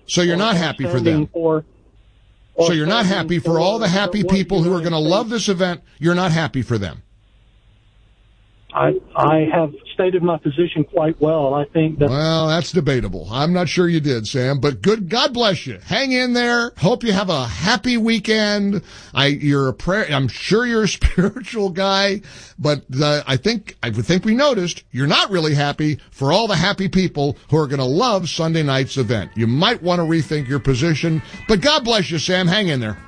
So you're not happy for them. So you're not happy for all the happy people who are going to love this event. You're not happy for them. I have stated my position quite well. I think that. Well, that's debatable. I'm not sure you did, Sam, but good. God bless you. Hang in there. Hope you have a happy weekend. I'm sure you're a spiritual guy, but I think we noticed you're not really happy for all the happy people who are going to love Sunday night's event. You might want to rethink your position, but God bless you, Sam. Hang in there.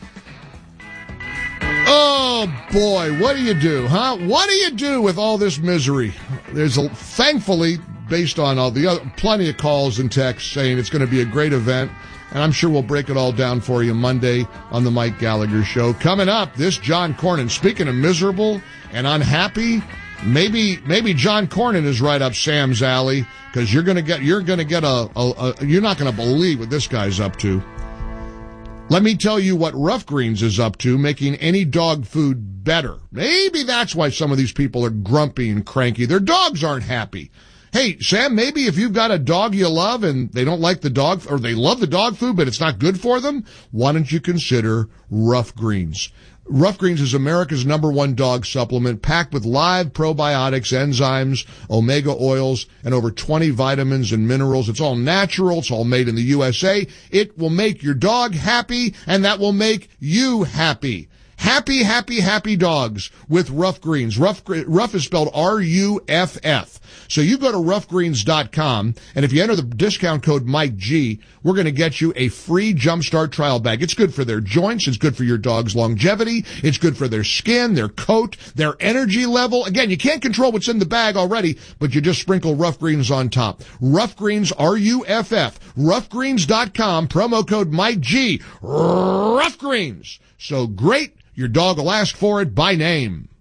Oh, boy, what do you do, huh? What do you do with all this misery? Thankfully, based on all the other, plenty of calls and texts saying it's going to be a great event, and I'm sure we'll break it all down for you Monday on the Mike Gallagher Show. Coming up, this John Cornyn. Speaking of miserable and unhappy, maybe John Cornyn is right up Sam's alley, because you're not going to believe what this guy's up to. Let me tell you what Rough Greens is up to, making any dog food better. Maybe that's why some of these people are grumpy and cranky. Their dogs aren't happy. Hey, Sam, maybe if you've got a dog you love and they don't like the dog, or they love the dog food, but it's not good for them, why don't you consider Rough Greens? Rough Greens is America's #1 dog supplement, packed with live probiotics, enzymes, omega oils, and over 20 vitamins and minerals. It's all natural. It's all made in the USA. It will make your dog happy, and that will make you happy. Happy, happy, happy dogs with Rough Greens. Rough is spelled R-U-F-F. So you go to roughgreens.com, and if you enter the discount code Mike G, we're going to get you a free Jumpstart trial bag. It's good for their joints. It's good for your dog's longevity. It's good for their skin, their coat, their energy level. Again, you can't control what's in the bag already, but you just sprinkle Rough Greens on top. Rough Greens, R-U-F-F. Roughgreens.com, promo code Mike G. Rough Greens. So great. Your dog will ask for it by name.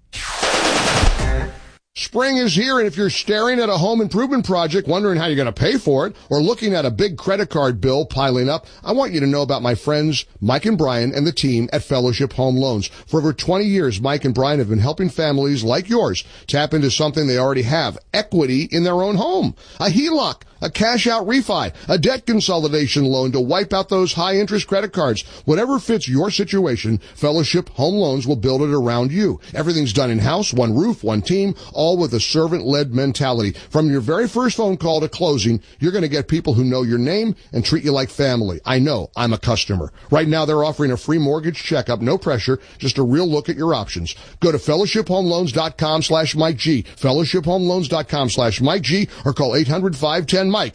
Spring is here, and if you're staring at a home improvement project, wondering how you're going to pay for it, or looking at a big credit card bill piling up, I want you to know about my friends Mike and Brian and the team at Fellowship Home Loans. For over 20 years, Mike and Brian have been helping families like yours tap into something they already have, equity in their own home. A HELOC, a cash-out refi, a debt consolidation loan to wipe out those high-interest credit cards. Whatever fits your situation, Fellowship Home Loans will build it around you. Everything's done in-house, one roof, one team, all with a servant-led mentality. From your very first phone call to closing, you're going to get people who know your name and treat you like family. I know. I'm a customer. Right now, they're offering a free mortgage checkup, no pressure, just a real look at your options. Go to fellowshiphomeloans.com/Mike G, fellowshiphomeloans.com/Mike G, or call 800-510-MIKE,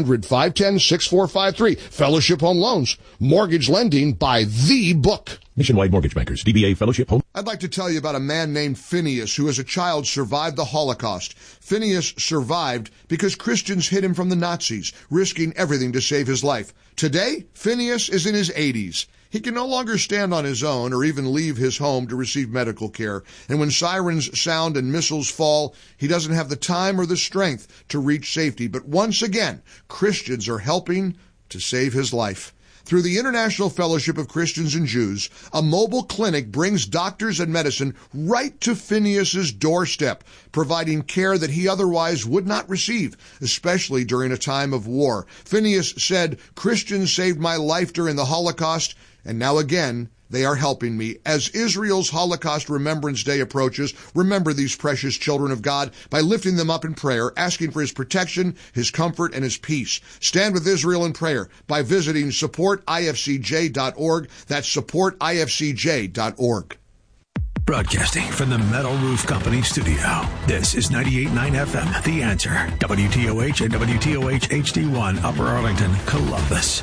800-510-6453. Fellowship Home Loans, mortgage lending by the book. Nationwide Mortgage Bankers, DBA Fellowship Home. I'd like to tell you about a man named Phineas who as a child survived the Holocaust. Phineas survived because Christians hid him from the Nazis, risking everything to save his life. Today, Phineas is in his 80s. He can no longer stand on his own or even leave his home to receive medical care. And when sirens sound and missiles fall, he doesn't have the time or the strength to reach safety. But once again, Christians are helping to save his life. Through the International Fellowship of Christians and Jews, a mobile clinic brings doctors and medicine right to Phineas's doorstep, providing care that he otherwise would not receive, especially during a time of war. Phineas said, "Christians saved my life during the Holocaust, and now again, they are helping me." As Israel's Holocaust Remembrance Day approaches, remember these precious children of God by lifting them up in prayer, asking for his protection, his comfort, and his peace. Stand with Israel in prayer by visiting supportifcj.org. That's supportifcj.org. Broadcasting from the Metal Roof Company studio, this is 98.9 FM, The Answer, WTOH and WTOH HD1, Upper Arlington, Columbus.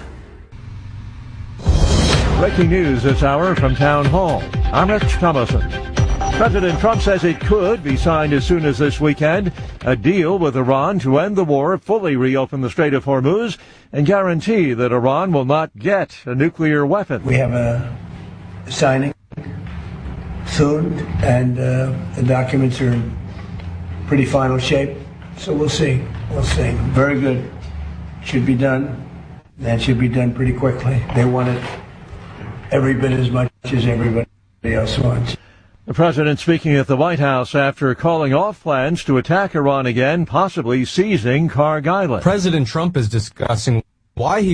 Breaking news this hour from Town Hall. I'm Rich Thomason. President Trump says it could be signed as soon as this weekend, a deal with Iran to end the war, fully reopen the Strait of Hormuz, and guarantee that Iran will not get a nuclear weapon. We have a signing soon, and the documents are in pretty final shape, so we'll see. Very good. Should be done. That should be done pretty quickly. They want it every bit as much as everybody else wants. The president speaking at the White House after calling off plans to attack Iran again, possibly seizing Kharg Island. President Trump is discussing why he